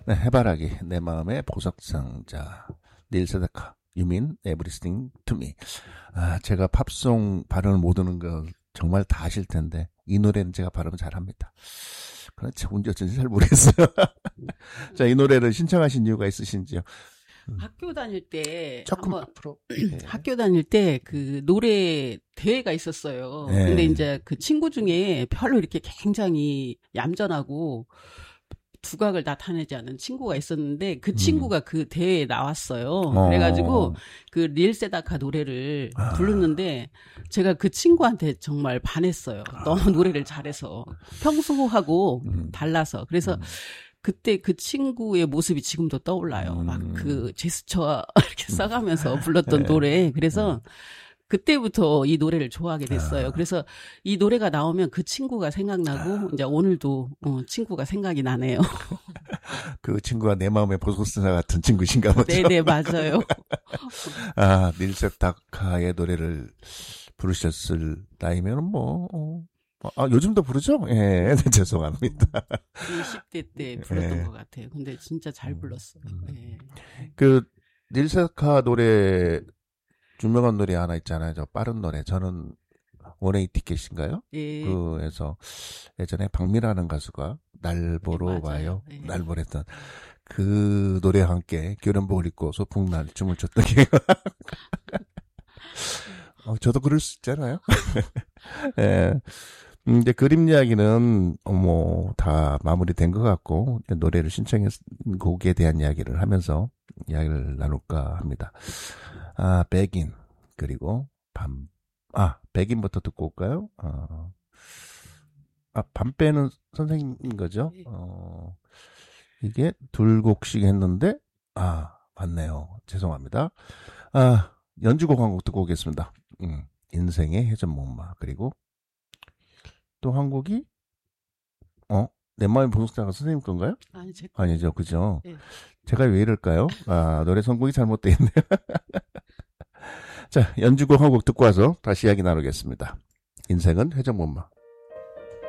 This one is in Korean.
네, 해바라기 내 마음의 보석상자 닐 세다카 You mean everything to me. 제가 팝송 발음을 못 하는 거 정말 다 아실 텐데 이 노래는 제가 발음 잘합니다. 그렇지 언제 어쩐지 잘 모르겠어요. 자, 이 노래를 신청하신 이유가 있으신지요? 학교 다닐 때 조금 한번 앞으로. 학교 다닐 때 그 노래 대회가 있었어요. 네. 근데 이제 그 친구 중에 별로 이렇게 굉장히 얌전하고 두각을 나타내지 않은 친구가 있었는데 그 친구가 그 대회에 나왔어요. 그래가지고 그 릴세다카 노래를 부르는데 제가 그 친구한테 정말 반했어요. 너무 노래를 잘해서 평소하고 달라서. 그래서 그때 그 친구의 모습이 지금도 떠올라요. 막 그 제스처 이렇게 써가면서 불렀던 노래. 그래서 그때부터 이 노래를 좋아하게 됐어요. 그래서 이 노래가 나오면 그 친구가 생각나고 이제 오늘도 친구가 생각이 나네요. 그 친구가 내 마음의 보석상자 같은 친구신가 보죠. 네네, 맞아요. 닐세다카의 노래를 부르셨을 나이면은 요즘도 부르죠? 예, 죄송합니다. 20대 때 불렀던 것 같아요. 근데 진짜 잘 불렀어요. 네. 그 닐세다카 노래 유명한 노래 하나 있잖아요. 저 빠른 노래. 저는 원웨이 티켓인가요? 예. 그래서 예전에 박미라는 가수가 날 보러 네, 와요. 네. 날 보랬던 그 노래와 함께 교련복을 입고 소풍날 춤을 췄던 기회가. 저도 그럴 수 있잖아요. 예. 이제 그림 이야기는 다 마무리된 것 같고 노래를 신청했 곡에 대한 이야기를 하면서 이야기를 나눌까 합니다. 백인 그리고 백인부터 듣고 올까요? 밤배는 선생님인 거죠? 이게 둘 곡씩 했는데 맞네요. 죄송합니다. 연주곡 한 곡 듣고 오겠습니다. 인생의 회전목마 그리고 또 한 곡이 내 마음의 보석상자 선생님 건가요? 아니죠, 그죠? 네. 제가 왜 이럴까요? 노래 선곡이 잘못되어 있네요. 자, 연주곡 한 곡 듣고 와서 다시 이야기 나누겠습니다. 인생은 회전목마.